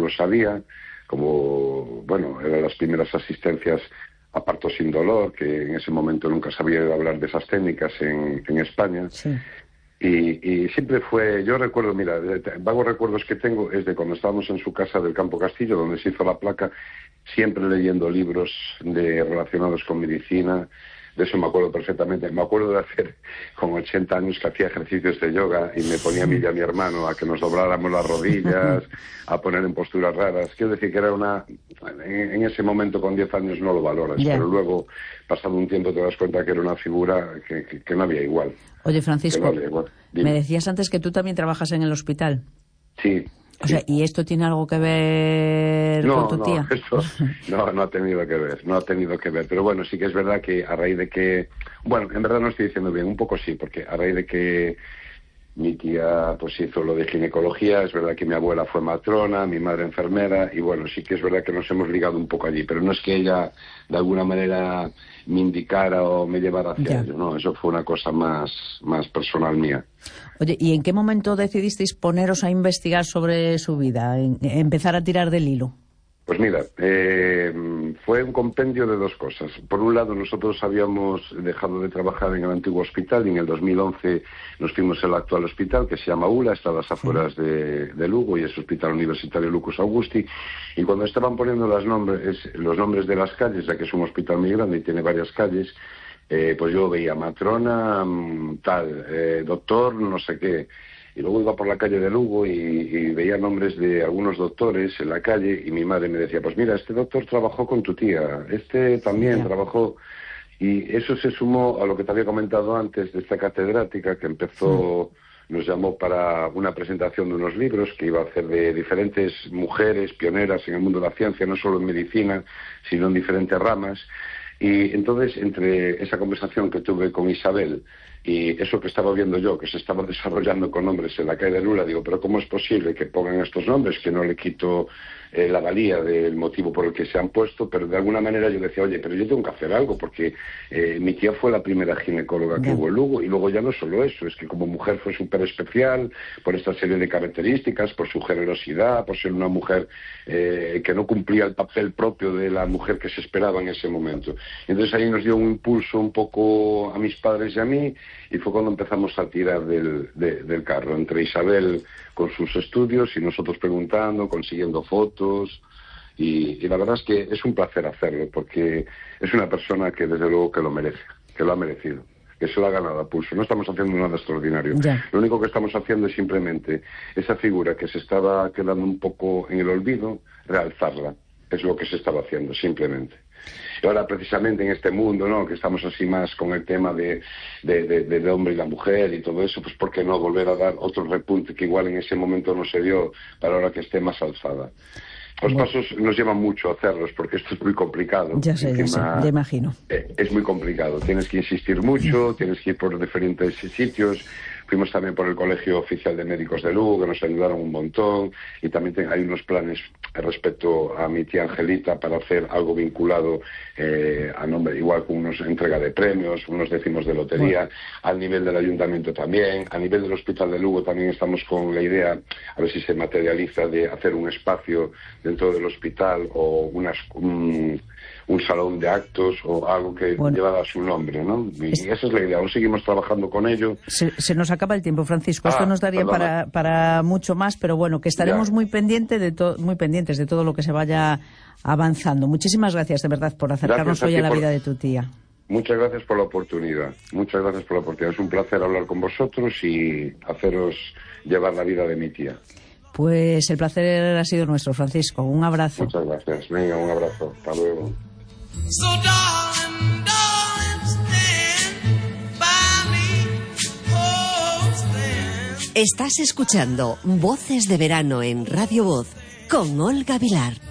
lo sabía, como, bueno, eran las primeras asistencias a parto sin dolor, que en ese momento nunca sabía hablar de esas técnicas en España. Sí. Y siempre fue, yo recuerdo, mira, vagos recuerdos que tengo es de cuando estábamos en su casa del Campo Castillo, donde se hizo la placa, siempre leyendo libros relacionados con medicina. De eso me acuerdo perfectamente. Me acuerdo de hacer, con 80 años, que hacía ejercicios de yoga y me ponía a mí y a mi hermano a que nos dobláramos las rodillas, a poner en posturas raras. Quiero decir que era en ese momento con 10 años no lo valoras, pero luego, pasado un tiempo, te das cuenta que era una figura que no había igual. Oye, Francisco, me decías antes que tú también trabajas en el hospital. Sí. O sea, ¿y esto tiene algo que ver con tu tía? No ha tenido que ver, pero bueno, sí que es verdad que a raíz de que, bueno, en verdad no estoy diciendo bien, un poco sí, porque a raíz de que mi tía pues hizo lo de ginecología, es verdad que mi abuela fue matrona, mi madre enfermera, y bueno, sí que es verdad que nos hemos ligado un poco allí, pero no es que ella de alguna manera me indicara o me llevara hacia ello, no, eso fue una cosa más personal mía. Oye, ¿y en qué momento decidisteis poneros a investigar sobre su vida, empezar a tirar del hilo? Pues mira, fue un compendio de dos cosas. Por un lado, nosotros habíamos dejado de trabajar en el antiguo hospital y en el 2011 nos fuimos al actual hospital, que se llama ULA, está a las afueras de Lugo, y es Hospital Universitario Lucas Augusti. Y cuando estaban poniendo los nombres de las calles, ya que es un hospital muy grande y tiene varias calles, pues yo veía matrona, doctor, no sé qué. Y luego iba por la calle de Lugo y veía nombres de algunos doctores en la calle, y mi madre me decía, pues mira, este doctor trabajó con tu tía, este también trabajó. Y eso se sumó a lo que te había comentado antes de esta catedrática que empezó, nos llamó para una presentación de unos libros que iba a hacer de diferentes mujeres pioneras en el mundo de la ciencia, no solo en medicina, sino en diferentes ramas. Y entonces, entre esa conversación que tuve con Isabel y eso que estaba viendo yo, que se estaba desarrollando con nombres en la calle de Lula, digo, pero ¿cómo es posible que pongan estos nombres? Que no le quito la valía del motivo por el que se han puesto, pero de alguna manera yo decía, oye, pero yo tengo que hacer algo, porque mi tía fue la primera ginecóloga que hubo en Lugo, y luego ya no solo eso, es que como mujer fue súper especial por esta serie de características, por su generosidad, por ser una mujer que no cumplía el papel propio de la mujer que se esperaba en ese momento. Entonces ahí nos dio un impulso un poco a mis padres y a mí, y fue cuando empezamos a tirar del carro, entre Isabel con sus estudios y nosotros preguntando, consiguiendo fotos, y la verdad es que es un placer hacerlo, porque es una persona que desde luego que lo merece, que lo ha merecido, que se lo ha ganado a pulso. No estamos haciendo nada extraordinario. Lo único que estamos haciendo es simplemente esa figura que se estaba quedando un poco en el olvido, realzarla. Es lo que se estaba haciendo, simplemente. Y ahora, precisamente en este mundo, ¿no?, que estamos así más con el tema del hombre y la mujer y todo eso, pues ¿por qué no volver a dar otro repunte que igual en ese momento no se dio, para ahora que esté más alzada? Los pasos nos llevan mucho a hacerlos, porque esto es muy complicado. Ya sé, ya imagino. Es muy complicado, tienes que insistir mucho, tienes que ir por diferentes sitios. Fuimos también por el Colegio Oficial de Médicos de Lugo, que nos ayudaron un montón, y también hay unos planes respecto a mi tía Angelita para hacer algo vinculado a nombre, igual con unos entrega de premios, unos décimos de lotería, al nivel del ayuntamiento también, a nivel del Hospital de Lugo también estamos con la idea, a ver si se materializa, de hacer un espacio dentro del hospital o un salón de actos o algo que llevara su nombre, ¿no? Y esa es la idea, aún seguimos trabajando con ello. Se nos acaba el tiempo, Francisco. Esto nos daría para mucho más, pero bueno, que estaremos muy pendientes de todo lo que se vaya avanzando. Muchísimas gracias, de verdad, por acercarnos hoy a la vida de tu tía. Muchas gracias por la oportunidad. Muchas gracias por la oportunidad. Es un placer hablar con vosotros y haceros llevar la vida de mi tía. Pues el placer ha sido nuestro, Francisco. Un abrazo. Muchas gracias. Venga, un abrazo. Hasta luego. So darling, stand by me. Oh, stand. Estás escuchando Voces de Verano en Radio Voz con Olga Vilar.